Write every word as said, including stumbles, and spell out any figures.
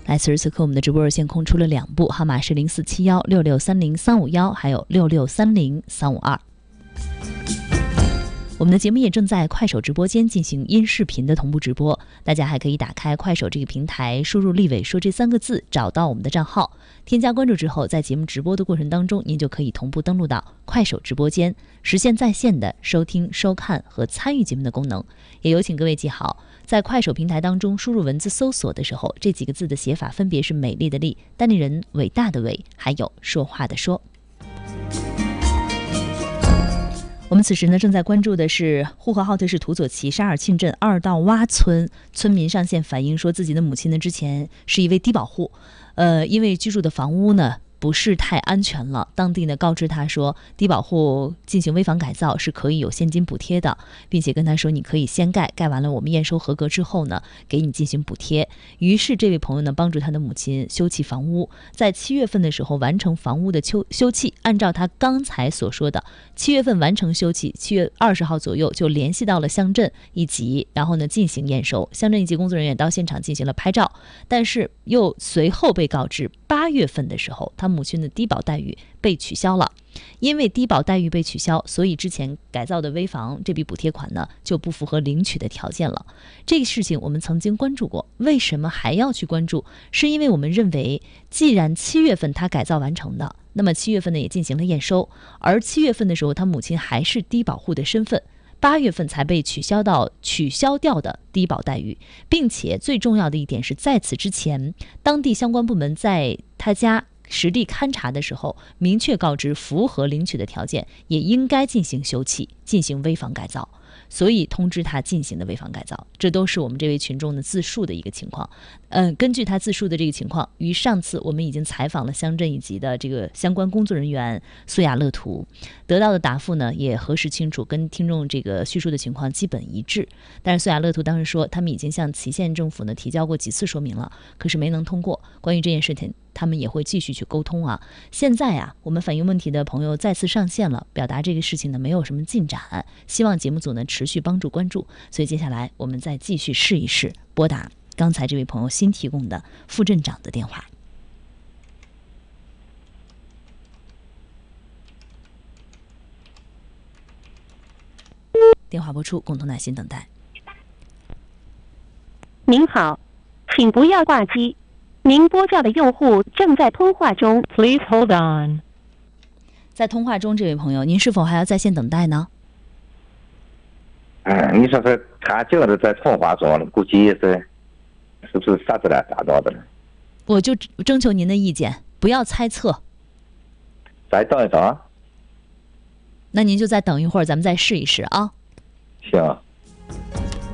来，此时此刻我们的直播热线空出了两部，号码是零四七幺六六三零三五幺，还有六六三零三五二。我们的节目也正在快手直播间进行音视频的同步直播，大家还可以打开快手这个平台，输入立伟说这三个字，找到我们的账号，添加关注之后，在节目直播的过程当中，您就可以同步登录到快手直播间，实现在线的收听、收看和参与节目的功能。也有请各位记好，在快手平台当中输入文字搜索的时候，这几个字的写法分别是美丽的丽、单立人伟大的伟，还有说话的说。我们此时呢正在关注的是呼和浩特市土佐旗沙尔沁镇二道洼村村民上线反映说，自己的母亲呢之前是一位低保户，呃，因为居住的房屋呢不是太安全了，当地呢告知他说，低保户进行危房改造是可以有现金补贴的，并且跟他说，你可以先盖，盖完了我们验收合格之后呢，给你进行补贴。于是这位朋友呢帮助他的母亲修葺房屋，在七月份的时候完成房屋的修修葺，按照他刚才所说的，七月份完成修葺，七月二十号左右就联系到了乡镇一级，然后呢进行验收，乡镇一级工作人员到现场进行了拍照，但是又随后被告知，八月份的时候他母亲的低保待遇被取消了。因为低保待遇被取消，所以之前改造的危房这笔补贴款呢就不符合领取的条件了。这个事情我们曾经关注过，为什么还要去关注？是因为我们认为，既然七月份他改造完成的，那么七月份呢也进行了验收，而七月份的时候他母亲还是低保户的身份，八月份才被取消到取消掉的低保待遇，并且最重要的一点是，在此之前，当地相关部门在他家实地勘察的时候，明确告知符合领取的条件，也应该进行修葺，进行危房改造，所以通知他进行的危房改造。这都是我们这位群众的自述的一个情况。嗯，根据他自述的这个情况，于上次我们已经采访了乡镇一级的这个相关工作人员苏亚乐图，得到的答复呢也核实清楚，跟听众这个叙述的情况基本一致。但是苏亚乐图当时说，他们已经向祁县政府呢提交过几次说明了，可是没能通过。关于这件事情，他们也会继续去沟通啊。现在啊，我们反映问题的朋友再次上线了，表达这个事情呢没有什么进展，希望节目组呢持续帮助关注。所以接下来我们再继续试一试拨打刚才这位朋友新提供的副镇长的电话。电话拨出，共同耐心等待。 您好，请不要挂机。您拨叫的用户正在通话中 ，Please hold on。 在通话中，这位朋友，您是否还要在线等待呢？ 嗯，你说是他就是在通话中，估计是是不是啥子来打到的呢？ 我就征求您的意见，不要猜测。 再等一等。 那您就再等一会儿，咱们再试一试啊。 行。